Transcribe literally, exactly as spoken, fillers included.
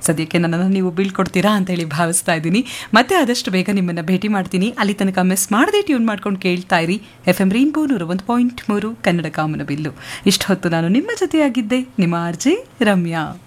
ಸದ್ಯಕ್ಕೆ ನನ್ನನ್ನು ನೀವು ಬೀಳ್ಕೊಡ್ತೀರಾ ಅಂತೇಳಿ ಭಾವಿಸ್ತಾ ಇದ್ದೀನಿ. ಮತ್ತೆ ಆದಷ್ಟು ಬೇಗ ನಿಮ್ಮನ್ನು ಭೇಟಿ ಮಾಡ್ತೀನಿ. ಅಲ್ಲಿ ತನಕ ಮಿಸ್ ಮಾಡದೆ ಟ್ಯೂನ್ ಮಾಡ್ಕೊಂಡು ಕೇಳ್ತಾ ಇರಿ ಎಫ್ ಎಂ ರೈನ್ಬೋ ನೂರ ಒಂದು ಪಾಯಿಂಟ್ ಮೂರು ಕನ್ನಡ ಕಾಮನಬಿಲ್ಲು. ಇಷ್ಟು ಹೊತ್ತು ನಾನು ನಿಮ್ಮ ಜೊತೆಯಾಗಿದ್ದೆ, ನಿಮ್ಮ ಆರ್ ಜೆ ರಮ್ಯಾ.